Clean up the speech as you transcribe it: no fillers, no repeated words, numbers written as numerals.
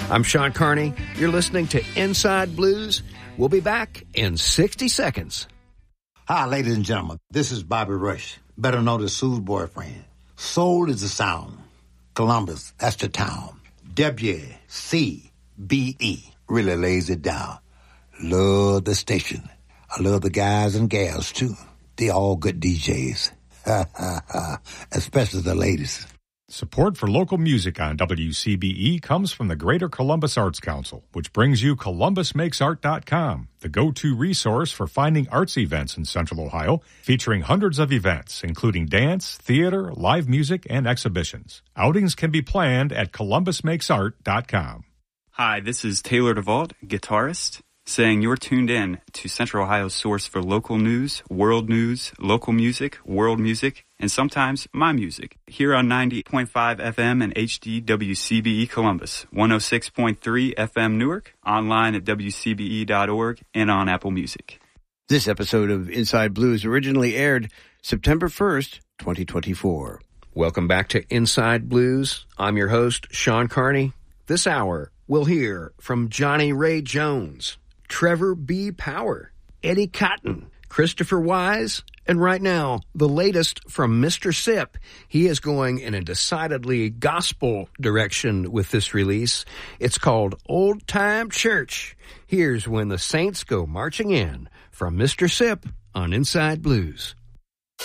I'm Sean Carney. You're listening to Inside Blues. We'll be back in 60 seconds. Hi, ladies and gentlemen. This is Bobby Rush, better known as Sue's boyfriend. Soul is the sound. Columbus, that's the town. WCBE really lays it down. Love the station. I love the guys and gals, too. They all good DJs. Especially the ladies. Support for local music on WCBE comes from the Greater Columbus Arts Council, which brings you ColumbusMakesArt.com, the go-to resource for finding arts events in Central Ohio, featuring hundreds of events, including dance, theater, live music, and exhibitions. Outings can be planned at ColumbusMakesArt.com. Hi, this is Taylor DeVault, guitarist, saying you're tuned in to Central Ohio's source for local news, local music, world music, and sometimes my music. Here on 90.5 FM and HD WCBE Columbus, 106.3 FM Newark, online at WCBE.org, and on Apple Music. This episode of Inside Blues originally aired September 1st, 2024. Welcome back to Inside Blues. I'm your host, Sean Carney. This hour, we'll hear from Johnny Ray Jones, Trevor B. Power, Eddie Cotton, Christopher Wise, and right now, the latest from Mr. Sip. He is going in a decidedly gospel direction with this release. It's called Old Time Church. Here's When the Saints Go Marching In from Mr. Sip on Inside Blues.